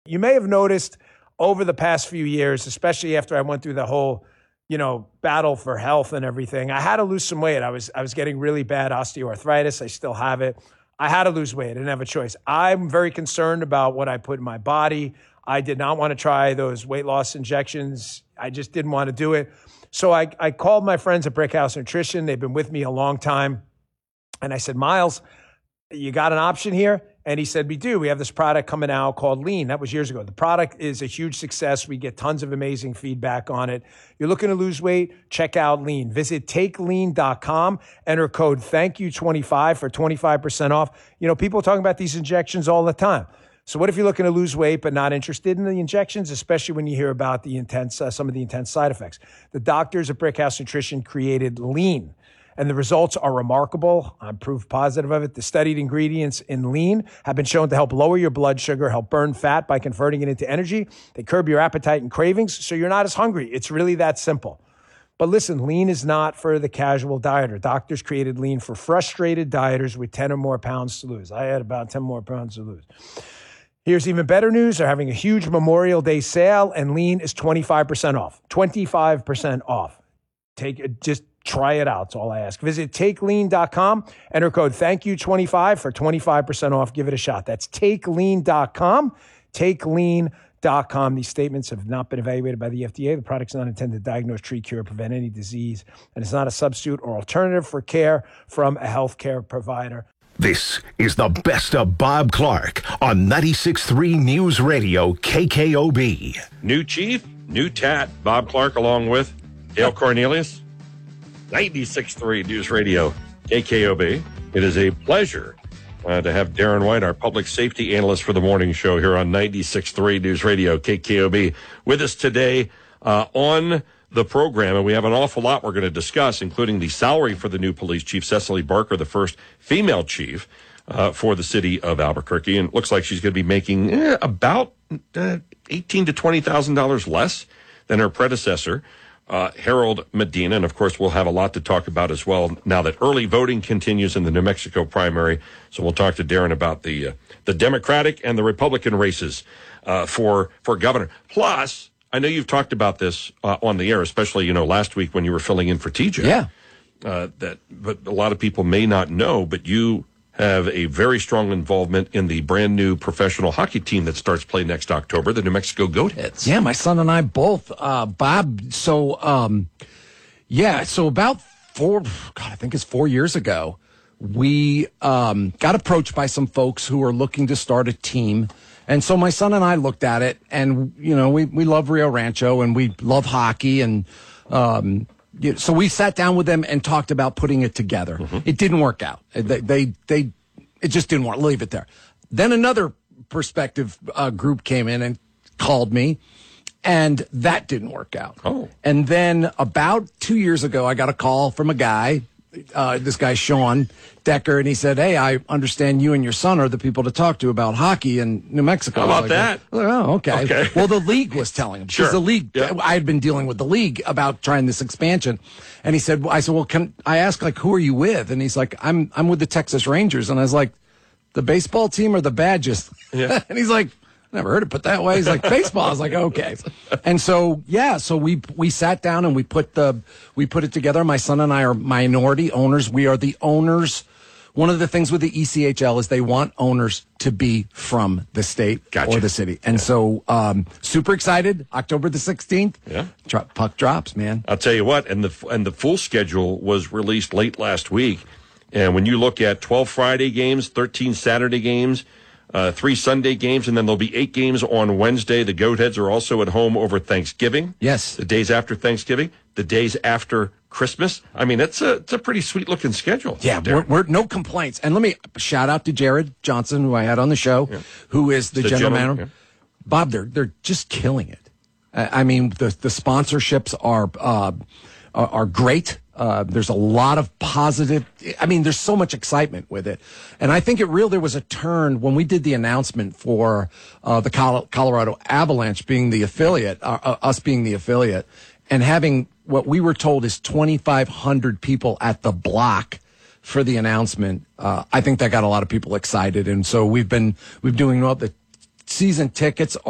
You may have noticed over the past few years, especially after I went through the whole, battle for health and everything, I had to lose some weight. I was getting really bad osteoarthritis. I still have it. I had to lose weight. I didn't have a choice. I'm very concerned about what I put in my body. I did not want to try those weight loss injections. I just didn't want to do it. So I called my friends at Brickhouse Nutrition. They've been with me a long time. And I said, Miles, you got an option here? And he said, we do. We have this product coming out called Lean. That was years ago. The product is a huge success. We get tons of amazing feedback on it. You're looking to lose weight? Check out Lean. Visit takelean.com. Enter code THANKYOU25 for 25% off. People are talking about these injections all the time. So what if you're looking to lose weight but not interested in the injections, especially when you hear about the some of the intense side effects? The doctors at Brickhouse Nutrition created Lean, and the results are remarkable. I'm proof positive of it. The studied ingredients in Lean have been shown to help lower your blood sugar, help burn fat by converting it into energy. They curb your appetite and cravings, so you're not as hungry. It's really that simple. But listen, Lean is not for the casual dieter. Doctors created Lean for frustrated dieters with 10 or more pounds to lose. I had about 10 more pounds to lose. Here's even better news. They're having a huge Memorial Day sale, and Lean is 25% off. 25% off. Just try it out. That's all I ask. Visit takelean.com. Enter code THANKYOU25 for 25% off. Give it a shot. That's takelean.com. Takelean.com. These statements have not been evaluated by the FDA. The product's not intended to diagnose, treat, cure, prevent any disease, and it's not a substitute or alternative for care from a healthcare provider. This is the best of Bob Clark on 96.3 News Radio KKOB. New chief, new tat. Bob Clark along with Dale Cornelius. 96.3 News Radio KKOB. It is a pleasure to have Darren White, our public safety analyst for the morning show here on 96.3 News Radio KKOB, with us today on the program. And we have an awful lot we're going to discuss, including the salary for the new police chief, Cecily Barker, the first female chief for the city of Albuquerque. And it looks like she's going to be making about $18,000 to $20,000 less than her predecessor, Harold Medina. And of course, we'll have a lot to talk about as well now that early voting continues in the New Mexico primary. So we'll talk to Darren about the Democratic and the Republican races for governor. Plus, I know you've talked about this on the air, especially, last week when you were filling in for TJ. Yeah. But a lot of people may not know, but you have a very strong involvement in the brand new professional hockey team that starts play next October, the New Mexico Goatheads. Yeah, my son and I both, Bob. So about I think it's 4 years ago, we got approached by some folks who are looking to start a team. And so my son and I looked at it, and, we love Rio Rancho and we love hockey. And so we sat down with them and talked about putting it together. Mm-hmm. It didn't work out. It just didn't work. Leave it there. Then another prospective group came in and called me, and that didn't work out. Oh. And then about 2 years ago, I got a call from a guy, this guy, Sean Decker, and he said, "Hey, I understand you and your son are the people to talk to about hockey in New Mexico." How about that? Oh, okay. Well, the league was telling him. Sure. Because the league, yeah. I had been dealing with the league about trying this expansion. And he said, I said, well, can I ask, who are you with? And he's like, I'm with the Texas Rangers. And I was like, the baseball team or the Badgers? Yeah. And he's like, never heard it put that way. He's like, baseball. I was like, okay. And so, so we sat down and we put it together. My son and I are minority owners. We are the owners. One of the things with the ECHL is they want owners to be from the state or the city. And so super excited. October the 16th. Yeah. Puck drops, man. I'll tell you what, and the full schedule was released late last week. And when you look at 12 Friday games, 13 Saturday games, 3 Sunday games, and then there'll be 8 games on Wednesday. The Goatheads are also at home over Thanksgiving. Yes. The days after Thanksgiving, the days after Christmas. I mean, it's a pretty sweet-looking schedule. Yeah, we're no complaints. And let me shout out to Jared Johnson, who I had on the show, who is the general manager. Yeah. Bob, they're just killing it. I mean, the sponsorships are great. There's a lot of positive. I mean, there's so much excitement with it. And I think there was a turn when we did the announcement for the Colorado Avalanche being the affiliate, us being the affiliate, and having what we were told is 2,500 people at the block for the announcement. I think that got a lot of people excited. And so we've doing well. The season tickets